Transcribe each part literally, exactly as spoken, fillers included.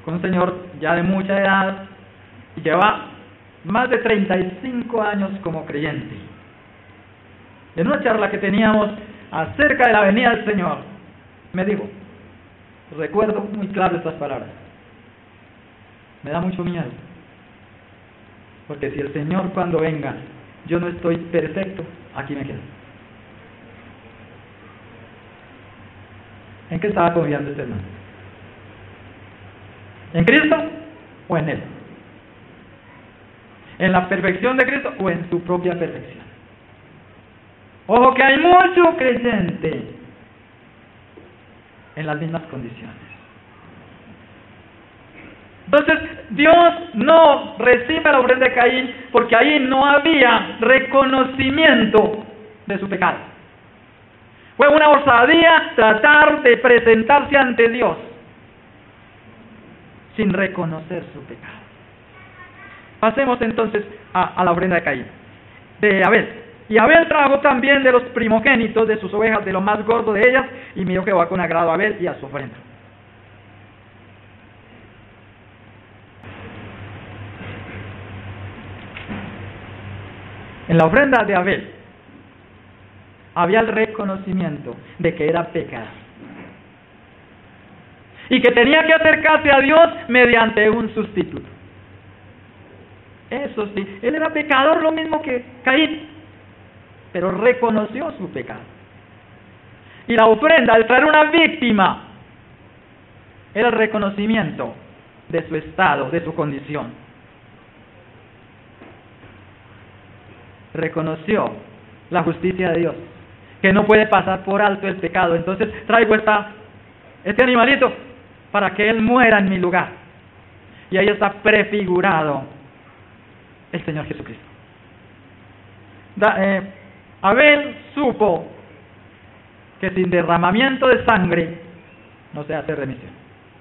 con un señor ya de mucha edad y lleva más de treinta y cinco años como creyente. En una charla que teníamos acerca de la venida del Señor, me dijo, recuerdo muy claro estas palabras: me da mucho miedo, porque si el Señor cuando venga, yo no estoy perfecto, aquí me quedo. ¿En qué estaba confiando este hermano? ¿En Cristo o en Él? ¿En la perfección de Cristo o en su propia perfección? Ojo que hay mucho creyente en las mismas condiciones. Entonces, Dios no recibe la ofrenda de Caín porque ahí no había reconocimiento de su pecado. Fue una osadía tratar de presentarse ante Dios sin reconocer su pecado. Pasemos entonces a, a la ofrenda de Caín, de Abel. Y Abel trajo también de los primogénitos de sus ovejas, de lo más gordo de ellas, y miró Jehová con agrado a Abel y a su ofrenda. En la ofrenda de Abel había el reconocimiento de que era pecador y que tenía que acercarse a Dios mediante un sustituto. Eso sí, él era pecador lo mismo que Caín, pero reconoció su pecado. Y la ofrenda, al traer una víctima, era el reconocimiento de su estado, de su condición. Reconoció la justicia de Dios, que no puede pasar por alto el pecado. Entonces traigo esta, este animalito para que él muera en mi lugar. Y ahí está prefigurado el Señor Jesucristo. Da, eh, Abel supo que sin derramamiento de sangre no se hace remisión.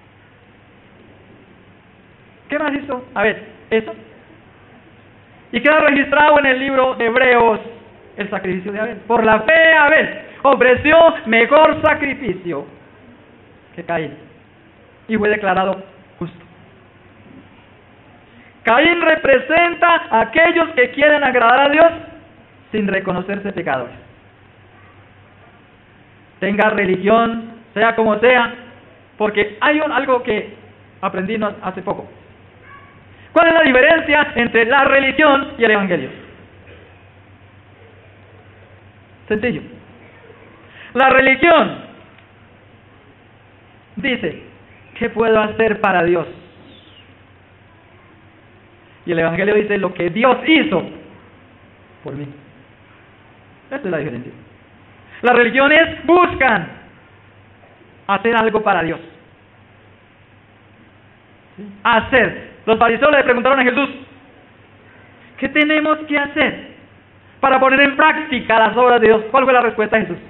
¿Qué más hizo Abel? Eso. Y queda registrado en el libro de Hebreos el sacrificio de Abel. Por la fe Abel ofreció mejor sacrificio que Caín y fue declarado justo. Caín representa a aquellos que quieren agradar a Dios sin reconocerse pecadores. Tenga religión, sea como sea, porque hay un, algo que aprendí hace poco. ¿Cuál es la diferencia entre la religión y el evangelio? Sencillo. La religión dice, ¿qué puedo hacer para Dios? Y el evangelio dice, lo que Dios hizo por mí. Esa es la diferencia. Las religiones buscan hacer algo para Dios. ¿Sí? Hacer. Los fariseos le preguntaron a Jesús, ¿qué tenemos que hacer para poner en práctica las obras de Dios? ¿Cuál fue la respuesta de Jesús?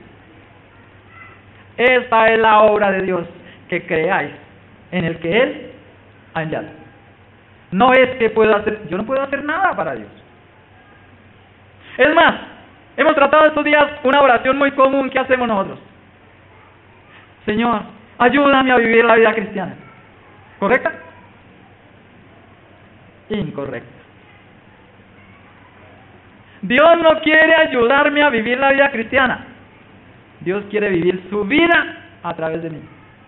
Esta es la obra de Dios, que creáis en el que Él ha enviado. No es que puedo hacer, yo no puedo hacer nada para Dios. Es más, hemos tratado estos días una oración muy común que hacemos nosotros. Señor, ayúdame a vivir la vida cristiana. ¿Correcta? Incorrecta. Dios no quiere ayudarme a vivir la vida cristiana. Dios quiere vivir su vida a través de mí.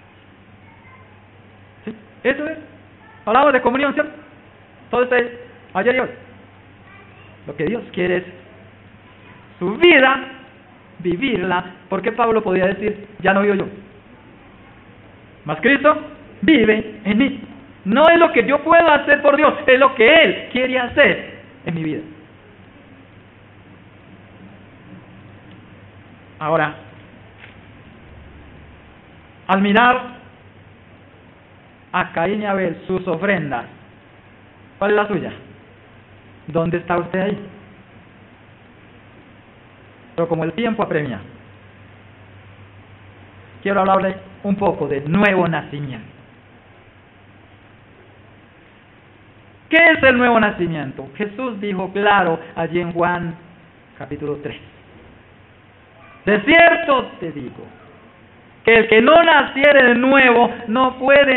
¿Sí? Eso es. Hablamos de comunión, ¿cierto? Todo está ahí, ayer y hoy. Lo que Dios quiere es su vida, vivirla. ¿Por qué Pablo podía decir, ya no vivo yo? Mas Cristo vive en mí. No es lo que yo puedo hacer por Dios, es lo que Él quiere hacer en mi vida. Ahora, al mirar a Caín y Abel, sus ofrendas, ¿cuál es la suya? ¿Dónde está usted ahí? Pero como el tiempo apremia, quiero hablarle un poco de nuevo nacimiento. ¿Qué es el nuevo nacimiento? Jesús dijo claro allí en Juan capítulo tres. De cierto te digo, que el que no naciere de nuevo no puede